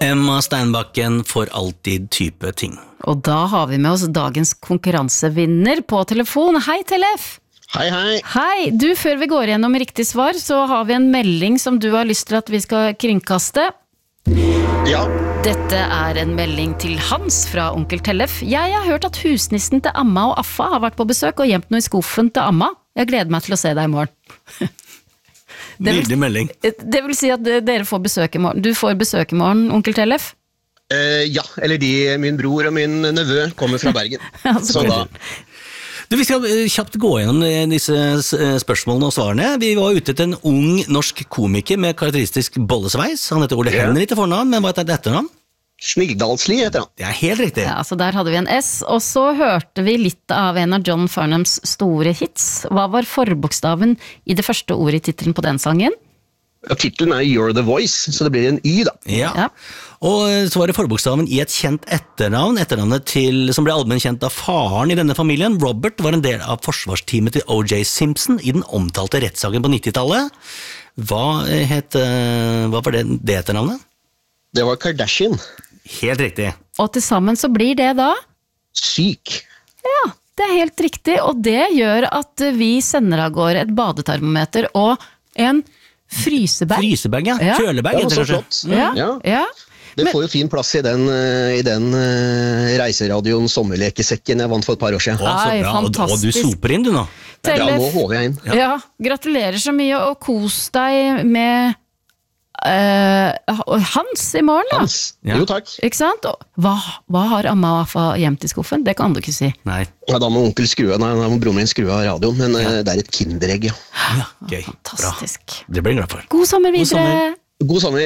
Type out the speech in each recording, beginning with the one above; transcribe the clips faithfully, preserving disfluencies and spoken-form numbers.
Emma Steinbakken får alltid type ting. Og da har vi med oss dagens konkurransevinner på telefon. Hei, Tellef! Hei, hei. Hei, du, før vi går gjennom riktig svar, så har vi en melding som du har lyst til at vi skal kringkaste. Ja. Dette er en melding til Hans fra onkel Tellef. Jeg har hørt at husnissen til Amma og Affa har vært på besøk og gjemt noe i skuffen til Amma. Jeg gleder meg til å se deg i morgen. Nydelig melding. Det vil si at dere får besøk i morgen. Du får besøk i morgen, onkel Tellef. Uh, ja, eller de, min bror og min nevø kommer fra Bergen. Ja, så da... Du, vi skal kjapt gå gjennom disse spørsmålene og svarene. Vi var ute til en ung norsk komiker med karakteristisk bollesveis. Han heter Ole Henry til fornavn, men hva heter det etternavn? Snigdalsli heter han. Det er helt riktig. Ja, så der hadde vi en S, og så hørte vi litt av en av John Farnhams store hits. Hva var forbokstaven i det første ordet i titelen på den sangen? Ja, titelen er You're the Voice, så det blir en Y da. Ja. Ja. Og så var det forbokstaven i et kjent etternavn, etternavnet til, som ble allmenn kjent av faren i denne familien. Robert var en del av forsvarsteamet til O J Simpson i den omtalte rettssaken på nittitallet. Hva het, hva var det, det etternavnet? Det var Kardashian. Helt riktig. Og til sammen så blir det da? Syk. Ja, det er helt riktig, og det gjør at vi sender av gårde et badetermometer og en frysebag. Frysebag, ja. Ja. Kjølebag, Det var heter så det flott. kanskje. Ja, Ja. ja. Det Men- får jo fin plass i den, uh, i den uh, reiseradioen sommerlekesekken jeg vant for et par år siden. Å, så Ai, bra. Og, og du fantastisk. soper inn, du nå. Ja, Tellef, nå håver jeg inn. ja. Gratulerer så mye, og kos deg med eh, Hans i morgen da. Hans. Ja. Jo, takk. Ikke sant? Og Hva, hva har Amma og Affa gjemt i skuffen? Det kan du ikke si. Nei. Ja, da må onkel skru av, nei, da må broren min skru av radioen, men uh, det er et kinderegg, ja. Ja, gøy. Bra. Fantastisk. Det blir jeg glad for. God sommer God videre. sommer. God sommer.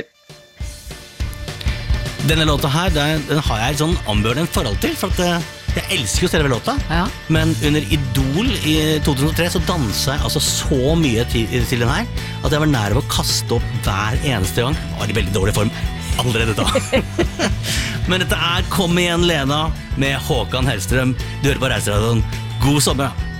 Denne låta her, den, den har jeg et sånn ambivalent forhold til, for at eh, jeg elsker jo selve låta. Ja. Men under Idol i to tusen og tre så danset jeg altså så mye til, til den her, at jeg var nær ved å kaste opp hver eneste gang. Jeg var i veldig dårlig form allerede da. Men dette er Kom igjen, Lena, med Håkan Hellstrøm. Du hører på Reiseradioen. God sommer da.